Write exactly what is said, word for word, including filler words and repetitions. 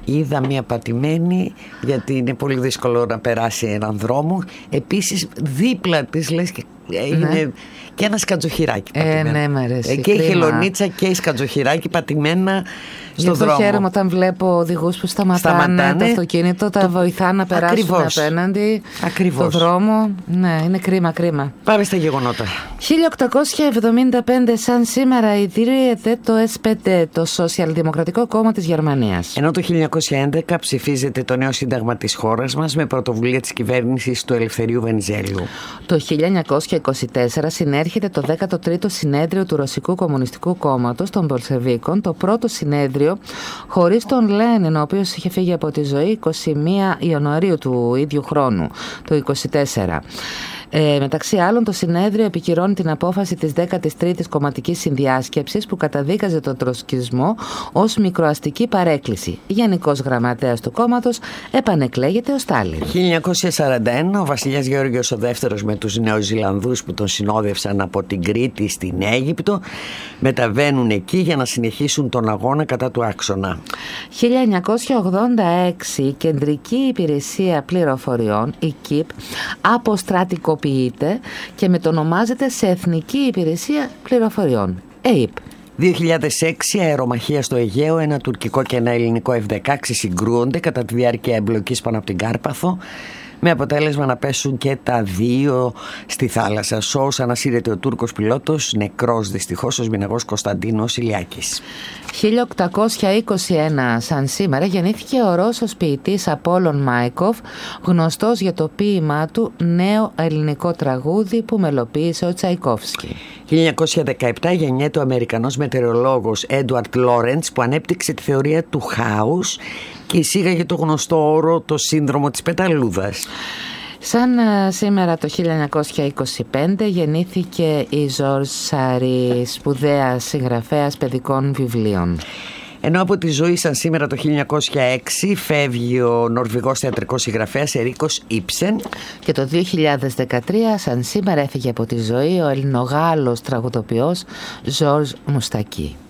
είδα μια πατημένη, γιατί είναι πολύ δύσκολο να περάσει έναν δρόμο. Επίσης δίπλα της, λες, είναι ναι. και ένα σκατζοχυράκι πατημένο. Ε, ναι, μ' αρέσει. Και η χελονίτσα και η σκατζοχυράκι πατημένα στο Γι' δρόμο. αυτό χαίρομαι όταν βλέπω οδηγούς που σταματάνε, σταματάνε το αυτοκίνητο, τα το... βοηθά να περάσουν Ακριβώς. απέναντι Ακριβώς. το δρόμο. Ναι, είναι κρίμα, κρίμα. Πάμε στα γεγονότα. χίλια οκτακόσια εβδομήντα πέντε, σαν σήμερα, ιδρύεται το ες πι ντι, το Σοσιαλδημοκρατικό Κόμμα της Γερμανίας. Ενώ το χίλια εννιακόσια έντεκα ψηφίζεται το νέο σύνταγμα της χώρας μας με πρωτοβουλία της κυβέρνησης του Ελευθερίου Βενιζέλιου. Το χίλια εννιακόσια είκοσι τέσσερα συνέρχεται το δέκατο τρίτο συνέδριο του Ρωσικού Κομμουνιστικού Κόμματος των Μπολσεβίκων, το πρώτο συνέδριο χωρίς τον Λένιν, ο οποίος είχε φύγει από τη ζωή είκοσι μία Ιανουαρίου του ίδιου χρόνου, το είκοσι τέσσερα. Ε, μεταξύ άλλων, το συνέδριο επικυρώνει την απόφαση της δέκατης τρίτης κομματικής συνδιάσκεψης που καταδίκαζε τον τροσκισμό ως μικροαστική παρέκκληση. Γενικός γραμματέας του κόμματος επανεκλέγεται ο Στάλιν. χίλια εννιακόσια σαράντα ένα, ο βασιλιάς Γεώργιος ο Δεύτερος με τους Νεοζηλανδούς που τον συνόδευσαν από την Κρήτη στην Αίγυπτο μεταβαίνουν εκεί για να συνεχίσουν τον αγώνα κατά του άξονα. χίλια εννιακόσια ογδόντα έξι, η Κεντρική Υπηρεσία Πληροφοριών, η ΚΙΠ, αποστρατικοποιείται και μετονομάζεται σε Εθνική Υπηρεσία Πληροφοριών, ΕΙΠ. δύο χιλιάδες έξι, αερομαχία στο Αιγαίο, ένα τουρκικό και ένα ελληνικό εφ δεκαέξι συγκρούονται κατά τη διάρκεια εμπλοκής πάνω από την Κάρπαθο, με αποτέλεσμα να πέσουν και τα δύο στη θάλασσα. Σώος ανασύρεται ο Τούρκος πιλότος, νεκρός δυστυχώς ο σμηναγός Κωνσταντίνος Ηλιάκης. χίλια οκτακόσια είκοσι ένα, σαν σήμερα, γεννήθηκε ο Ρώσος ποιητής Απόλλων Μάικοφ, γνωστός για το ποίημά του «Νέο ελληνικό τραγούδι» που μελοποίησε ο Τσαϊκόφσκι. χίλια εννιακόσια δεκαεπτά γεννιέται ο Αμερικανός μετεωρολόγος Έντουαρτ Λόρεντς, που ανέπτυξε τη θεωρία του χάους και εισήγαγε το γνωστό όρο το σύνδρομο της πεταλούδας. Σαν σήμερα το χίλια εννιακόσια είκοσι πέντε γεννήθηκε η Ζορζ Σάρι, σπουδαία συγγραφέας παιδικών βιβλίων. Ενώ από τη ζωή σαν σήμερα το χίλια εννιακόσια έξι φεύγει ο Νορβηγός θεατρικός συγγραφέας Ερίκος Ήψεν. Και το δύο χιλιάδες δεκατρία σαν σήμερα έφυγε από τη ζωή ο Ελληνογάλος τραγουδοποιός Ζορζ Μουστακί.